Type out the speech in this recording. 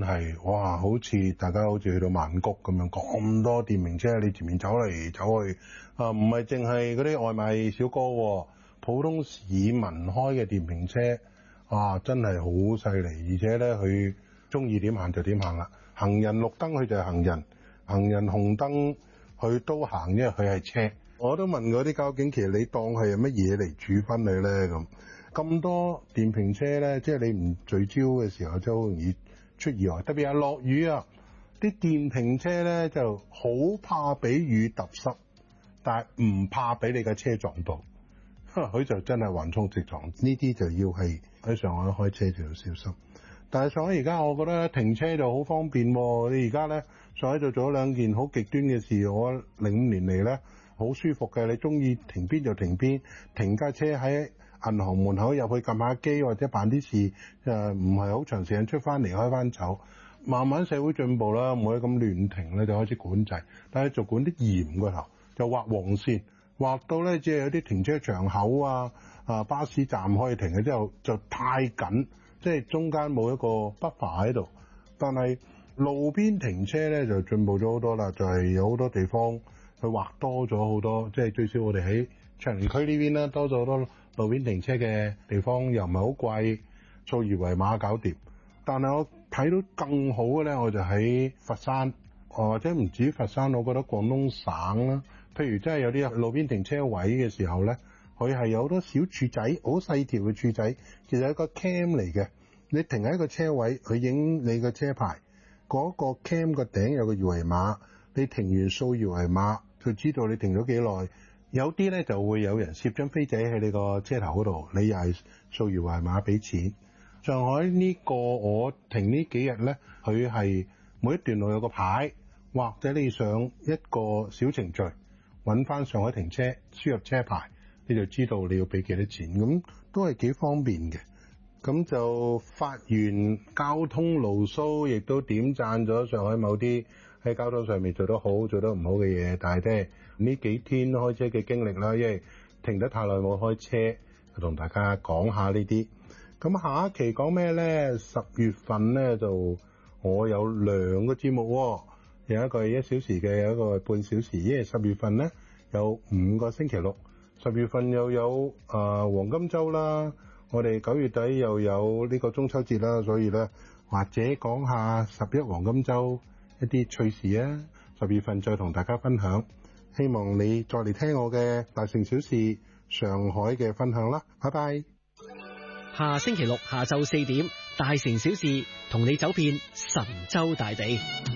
係哇，大家好似去到曼谷咁樣，咁多電瓶車你前面走嚟走去啊，唔係淨係嗰啲外賣小哥喎，普通市民開嘅電瓶車啊，真係好犀利，而且咧佢中意點行就點行啦，行人綠燈佢就係行人，行人紅燈佢都行，因為佢係車。我都問嗰啲交警，其實你當係乜嘢嚟處分你咧？咁多電瓶車咧，即係你唔聚焦嘅時候，就好容易出意外。特別係落雨啊，啲電瓶車咧就好怕俾雨揼濕，但係唔怕俾你嘅車撞到。佢就真係橫衝直撞，呢啲就要係喺上海開車就要小心。但係上海而家我覺得停車就好方便喎。你而家咧上海就做咗兩件好極端嘅事，我05年嚟咧好舒服嘅，你中意停邊就停邊，停架車喺銀行門口入去撳下機或者辦啲事，唔係好長時間出翻嚟開翻走。慢慢社會進步啦，唔可以咁亂停咧，就開始管制，但係就管啲嚴個頭，就畫黃線，畫到咧即係有啲停車場口啊、巴士站可以停嘅，之後就太緊，即係中間冇一個 buffer 喺度。但係路邊停車咧就進步咗好多啦，就係有好多地方佢畫多咗好多，即係最少我哋喺長寧區呢邊啦，多咗好多路邊停車嘅地方，又唔係好貴，掃二維碼搞掂。但係我睇到更好嘅咧，我就喺佛山，或者唔止佛山，我覺得廣東省啦，譬如真係有啲路邊停車位嘅時候咧，佢係有好多小柱仔，好細條嘅柱仔，其實係一個 cam 嚟嘅。你停喺個車位，佢影你個車牌，嗰個 cam 個頂有個二維碼，你停完掃二維碼，就知道你停咗幾耐。有啲咧就會有人攝張飛仔喺你個車頭嗰度，你又係掃二維碼俾錢。上海呢個我停呢幾日咧，佢係每一段路有個牌，或者你上一個小程序揾翻上海停車，輸入車牌，你就知道你要俾幾多錢，咁都係幾方便嘅。咁就發完交通牢騷，亦都點讚咗上海某啲喺交通上面做得好做得唔好嘅嘢，但係咧呢幾天開車嘅經歷啦，因為停得太耐冇開車，就同大家講下呢啲。咁下一期講咩咧？10月份咧就我有2個節目喎，有一個係1小時嘅，有一個係半小時。因為10月份咧有5個星期六，10月份又有黃金週啦，我哋9月底又有呢個中秋節啦，所以咧或者講下11黃金週一啲趣事啊，10月份再同大家分享。希望你再嚟聽我嘅大城小事上海嘅分享啦，拜拜。 下星期六下晝4點，大城小事同你走遍神州大地。